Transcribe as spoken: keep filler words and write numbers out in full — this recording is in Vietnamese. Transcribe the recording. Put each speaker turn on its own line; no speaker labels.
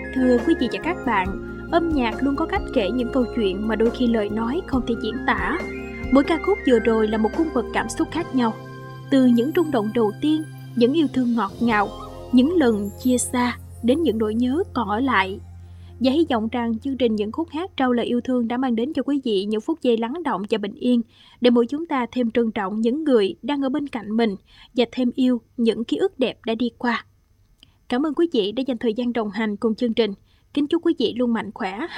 Thưa quý vị và các bạn, âm nhạc luôn có cách kể những câu chuyện mà đôi khi lời nói không thể diễn tả. Mỗi ca khúc vừa rồi là một cung bậc cảm xúc khác nhau. Từ những rung động đầu tiên, những yêu thương ngọt ngào, những lần chia xa, đến những nỗi nhớ còn ở lại. Và hy vọng rằng chương trình Những Khúc Hát Trao Lời Yêu Thương đã mang đến cho quý vị những phút giây lắng động và bình yên, để mỗi chúng ta thêm trân trọng những người đang ở bên cạnh mình và thêm yêu những ký ức đẹp đã đi qua. Cảm ơn quý vị đã dành thời gian đồng hành cùng chương trình. Kính chúc quý vị luôn mạnh khỏe.